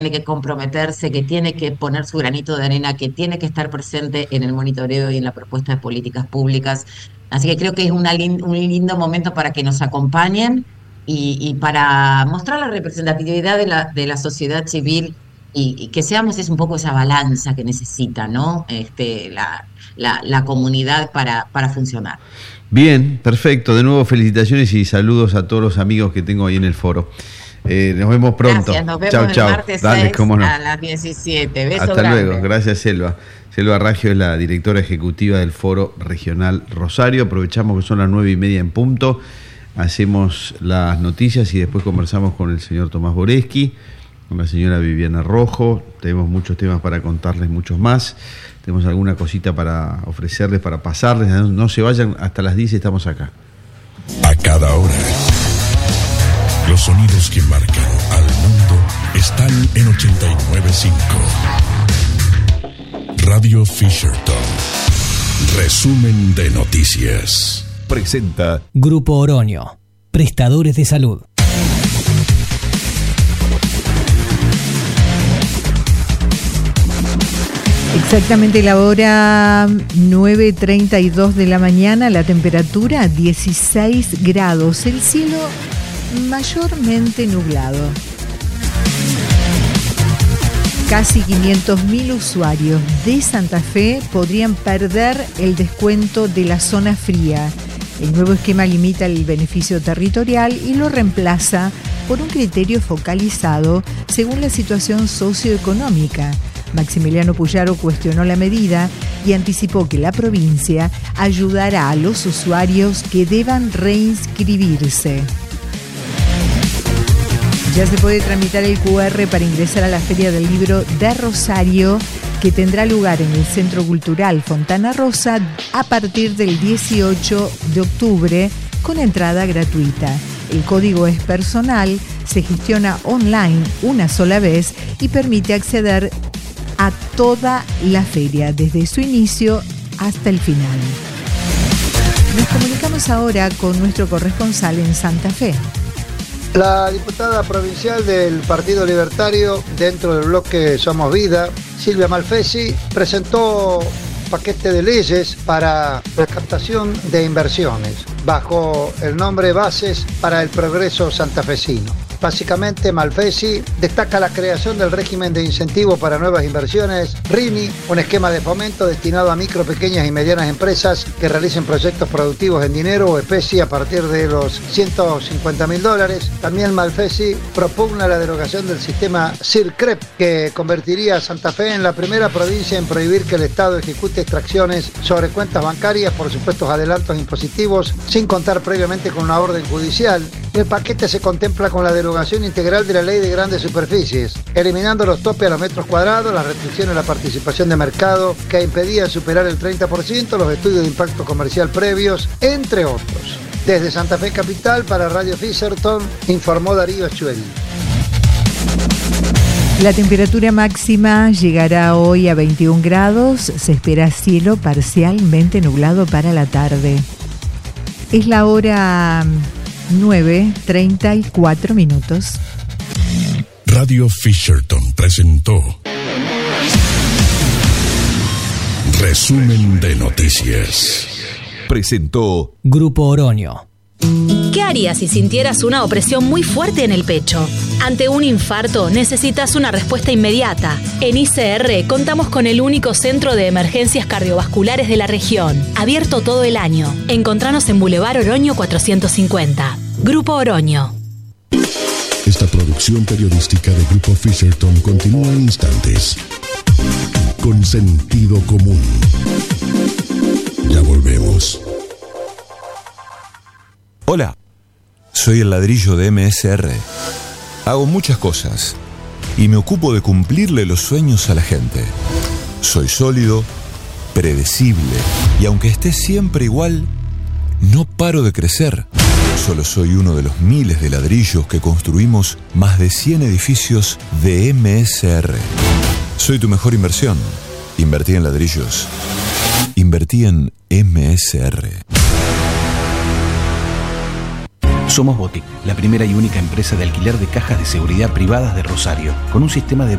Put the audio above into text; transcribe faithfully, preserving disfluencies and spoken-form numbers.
tiene que comprometerse, que tiene que poner su granito de arena, que tiene que estar presente en el monitoreo y en la propuesta de políticas públicas. Así que creo que es una lin- un lindo momento para que nos acompañen y, y para mostrar la representatividad de la, de la sociedad civil y, y que seamos es un poco esa balanza que necesita, ¿no? Este, la, la, la comunidad para, para funcionar. Bien, perfecto. De nuevo, felicitaciones y saludos a todos los amigos que tengo ahí en el foro. Eh, nos vemos pronto. Gracias, nos vemos Chau, el chau. martes Dale, seis cómo no. a las diecisiete. Beso Hasta grande. luego. Gracias, Selva. Selva Raggio es la directora ejecutiva del Foro Regional Rosario. Aprovechamos que son las nueve y media en punto. Hacemos las noticias y después conversamos con el señor Tomás Boreschi, con la señora Viviana Rojo. Tenemos muchos temas para contarles, muchos más. Tenemos alguna cosita para ofrecerles, para pasarles. No, no se vayan, hasta las diez estamos acá. A cada hora, los sonidos que marcan al mundo están en ochenta y nueve punto cinco. Radio Fisherton. Resumen de noticias. Presenta Grupo Oroño, prestadores de salud. Exactamente la hora nueve treinta y dos de la mañana, la temperatura dieciséis grados, el cielo mayormente nublado. Casi quinientos mil usuarios de Santa Fe podrían perder el descuento de la zona fría. El nuevo esquema limita el beneficio territorial y lo reemplaza por un criterio focalizado según la situación socioeconómica. Maximiliano Puyaro cuestionó la medida y anticipó que la provincia ayudará a los usuarios que deban reinscribirse. Ya se puede tramitar el cu erre para ingresar a la Feria del Libro de Rosario, que tendrá lugar en el Centro Cultural Fontana Rosa a partir del dieciocho de octubre con entrada gratuita. El código es personal, se gestiona online una sola vez y permite acceder a toda la feria, desde su inicio hasta el final. Nos comunicamos ahora con nuestro corresponsal en Santa Fe. La diputada provincial del Partido Libertario dentro del bloque Somos Vida, Silvia Malfesi, presentó un paquete de leyes para la captación de inversiones bajo el nombre Bases para el Progreso Santafesino. Básicamente, Malfesi destaca la creación del régimen de incentivo para nuevas inversiones, RINI, un esquema de fomento destinado a micro, pequeñas y medianas empresas que realicen proyectos productivos en dinero o especie a partir de los ciento cincuenta mil dólares. También Malfesi propugna la derogación del sistema CIRCREP, que convertiría a Santa Fe en la primera provincia en prohibir que el Estado ejecute extracciones sobre cuentas bancarias por supuestos adelantos impositivos, sin contar previamente con una orden judicial. El paquete se contempla con la derogación integral de la ley de grandes superficies, eliminando los topes a los metros cuadrados, las restricciones a la participación de mercado que impedían superar el treinta por ciento, los estudios de impacto comercial previos, entre otros. Desde Santa Fe Capital para Radio Fisherton, informó Darío Echueli. La temperatura máxima llegará hoy a veintiún grados, se espera cielo parcialmente nublado para la tarde. Es la hora nueve treinta y cuatro minutos. Radio Fisherton presentó Resumen de noticias. Presentó Grupo Oroño. ¿Qué harías si sintieras una opresión muy fuerte en el pecho? Ante un infarto necesitas una respuesta inmediata. En I C R contamos con el único centro de emergencias cardiovasculares de la región, abierto todo el año. Encontranos en Boulevard Oroño cuatrocientos cincuenta. Grupo Oroño. Esta producción periodística de Grupo Fisherton continúa en instantes. Con sentido común. Ya volvemos. Hola, soy el ladrillo de eme ese erre. Hago muchas cosas y me ocupo de cumplirle los sueños a la gente. Soy sólido, predecible y aunque esté siempre igual, no paro de crecer. Solo soy uno de los miles de ladrillos que construimos más de cien edificios de eme ese erre. Soy tu mejor inversión. Invertí en ladrillos. Invertí en eme ese erre. Somos Botic, la primera y única empresa de alquiler de cajas de seguridad privadas de Rosario, con un sistema de